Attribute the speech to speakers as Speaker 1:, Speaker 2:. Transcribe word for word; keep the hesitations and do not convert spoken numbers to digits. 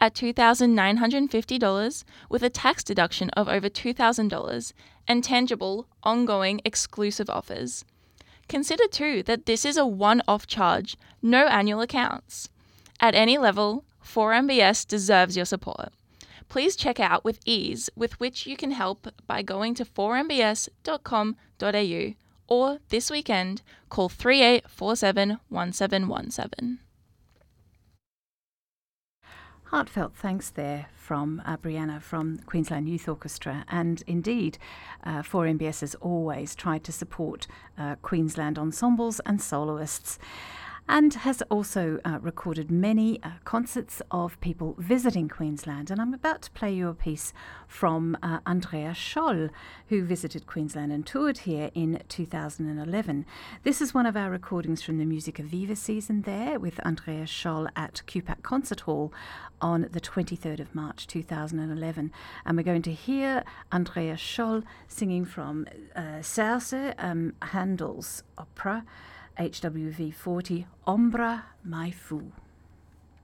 Speaker 1: at two thousand nine hundred fifty dollars with a tax deduction of over two thousand dollars and tangible, ongoing, exclusive offers. Consider too that this is a one-off charge, no annual accounts. At any level, four M B S deserves your support. Please check out with ease with which you can help by going to four m b s dot com dot a u or this weekend call three eight four seven one seven one seven.
Speaker 2: Heartfelt thanks there from uh, Brianna from Queensland Youth Orchestra, and indeed uh, four M B S has always tried to support uh, Queensland ensembles and soloists, and has also uh, recorded many uh, concerts of people visiting Queensland. And I'm about to play you a piece from uh, Andreas Scholl, who visited Queensland and toured here in two thousand eleven. This is one of our recordings from the Musica Viva season there with Andreas Scholl at Q PAC Concert Hall on the twenty-third of March two thousand eleven. And we're going to hear Andreas Scholl singing from uh, Circe, um, Handel's opera, H W V forty, Ombra mai fu.